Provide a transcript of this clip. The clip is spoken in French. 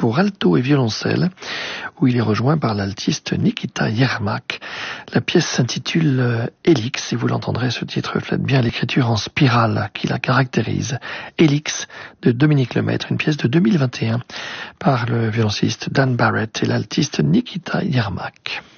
pour alto et violoncelle, où il est rejoint par l'altiste Nikita Yermak. La pièce s'intitule Helix, et vous l'entendrez, ce titre reflète bien l'écriture en spirale qui la caractérise. Helix de Dominique Lemaître, une pièce de 2021 par le violoncelliste Dan Barrett et l'altiste Nikita Yermak.